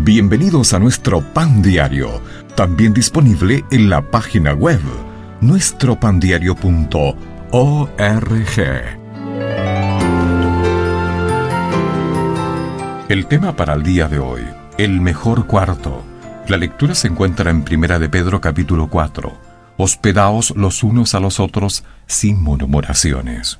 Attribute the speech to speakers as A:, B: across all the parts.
A: Bienvenidos a nuestro Pan Diario, también disponible en la página web nuestropandiario.org. El tema para el día de hoy, el mejor cuarto. La lectura se encuentra en 1 de Pedro capítulo 4. Hospedaos los unos a los otros sin murmuraciones.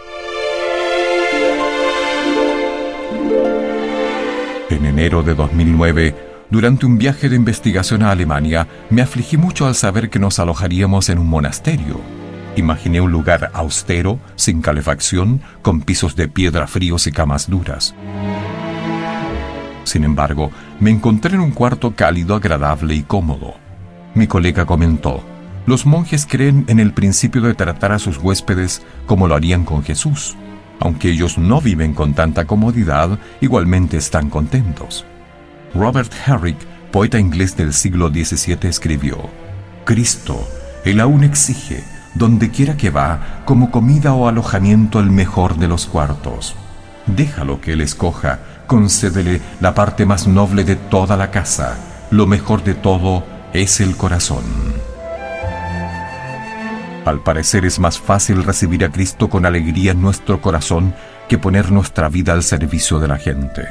A: En enero de 2009, durante un viaje de investigación a Alemania, me afligí mucho al saber que nos alojaríamos en un monasterio. Imaginé un lugar austero, sin calefacción, con pisos de piedra fríos y camas duras. Sin embargo, me encontré en un cuarto cálido, agradable y cómodo. Mi colega comentó: los monjes creen en el principio de tratar a sus huéspedes como lo harían con Jesús. Aunque ellos no viven con tanta comodidad, igualmente están contentos. Robert Herrick, poeta inglés del siglo XVII, escribió: Cristo, Él aún exige, donde quiera que va, como comida o alojamiento, el mejor de los cuartos. Déjalo que Él escoja, concédele la parte más noble de toda la casa. Lo mejor de todo es el corazón. Al parecer es más fácil recibir a Cristo con alegría en nuestro corazón que poner nuestra vida al servicio de la gente.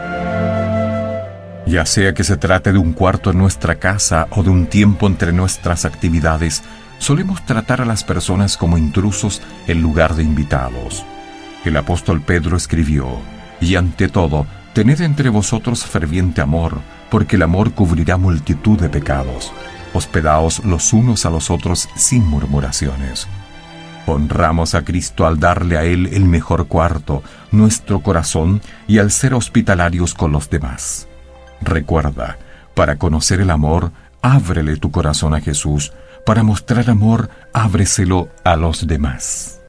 A: Ya sea que se trate de un cuarto en nuestra casa o de un tiempo entre nuestras actividades, solemos tratar a las personas como intrusos en lugar de invitados. El apóstol Pedro escribió: y ante todo, tened entre vosotros ferviente amor, porque el amor cubrirá multitud de pecados. Hospedaos los unos a los otros sin murmuraciones. Honramos a Cristo al darle a Él el mejor cuarto, nuestro corazón, y al ser hospitalarios con los demás. Recuerda, para conocer el amor, ábrele tu corazón a Jesús. Para mostrar amor, ábreselo a los demás.